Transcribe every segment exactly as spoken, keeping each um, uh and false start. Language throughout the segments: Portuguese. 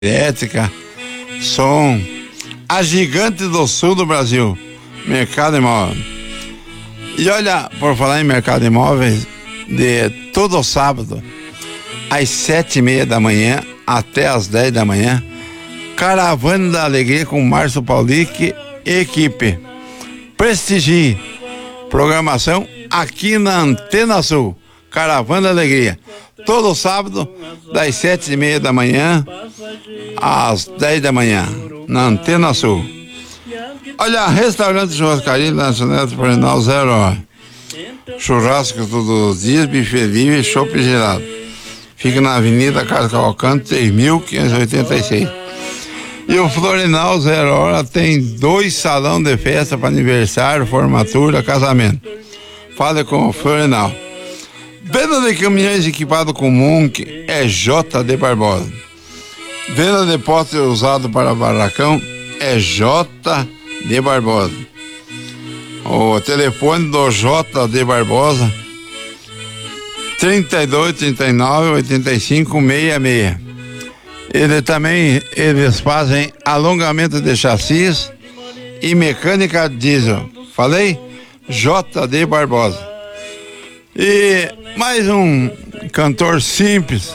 elétrica, som, a gigante do sul do Brasil, Mercado Imóvel. E olha, por falar em mercado imóveis, de todo sábado, às sete e meia da manhã até às dez da manhã, Caravana da Alegria com Márcio Paulic e equipe. Prestigie. Programação aqui na Antena Sul. Caravana da Alegria. Todo sábado, das sete e meia da manhã às dez da manhã, na Antena Sul. Olha, restaurante Churrascaria Nacional do Parenal Zero Hora. Churrasco todos os dias, buffet livre e chopp gelado. Fica na Avenida Carlos Cavalcante, três mil quinhentos e oitenta e seis. E o Florinal Zero Hora tem dois salões de festa para aniversário, formatura, casamento. Fale com o Florinal. Venda de caminhões equipado com Munk é J D Barbosa. Venda de poste usado para barracão é J D Barbosa. O telefone do J D Barbosa trinta e dois, trinta e nove, oitenta e cinco, sessenta e seis. Ele também, eles fazem alongamento de chassis e mecânica diesel. Falei? J D Barbosa. E mais um cantor simples.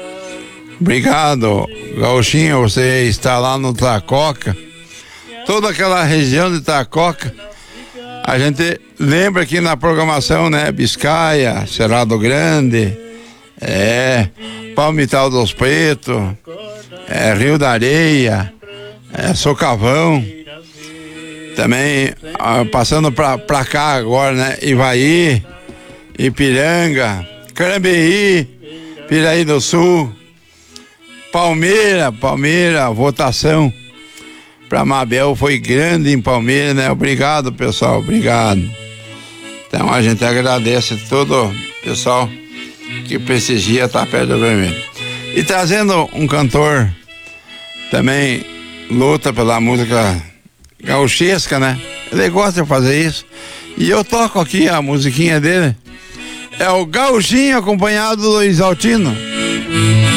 Obrigado, Gauchinho, você está lá no Tacoca. Toda aquela região de Tacoca, a gente lembra aqui na programação, né? Biscaia, Cerrado Grande, é, Palmital dos Pretos, é, Rio da Areia, é, Socavão. Também, ah, passando pra, pra cá agora, né? Ivaí, Ipiranga, Carambeí, Piraí do Sul, Palmeira, Palmeira, votação para Mabel foi grande em Palmeira, né? Obrigado, pessoal, obrigado. Então a gente agradece todo o pessoal que prestigia estar perto do vermelho. E trazendo um cantor também luta pela música gauchesca, né? Ele gosta de fazer isso. E eu toco aqui a musiquinha dele. É o Gauchinho acompanhado do Luiz Altino.